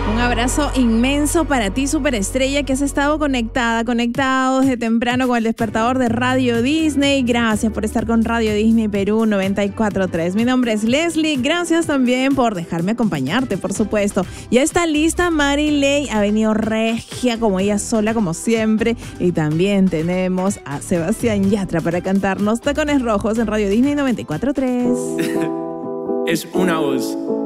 Un abrazo inmenso para ti, superestrella, que has estado conectado desde temprano con el despertador de Radio Disney. Gracias por estar con Radio Disney Perú 94.3. Mi nombre es Leslie. Gracias también por dejarme acompañarte, por supuesto. Ya está lista Marilei. Ha venido regia como ella sola, como siempre. Y también tenemos a Sebastián Yatra para cantarnos Tacones Rojos en Radio Disney 94.3. Es una voz.